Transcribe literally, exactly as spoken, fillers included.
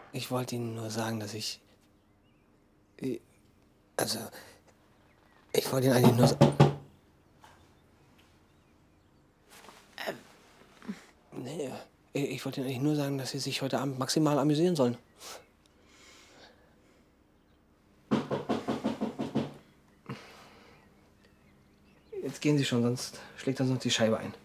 Ich wollte Ihnen nur sagen, dass ich... Also, ich wollte Ihnen eigentlich nur... Ähm. Nee, ich wollte Ihnen eigentlich nur sagen, dass Sie sich heute Abend maximal amüsieren sollen. Jetzt gehen Sie schon, sonst schlägt uns noch die Scheibe ein.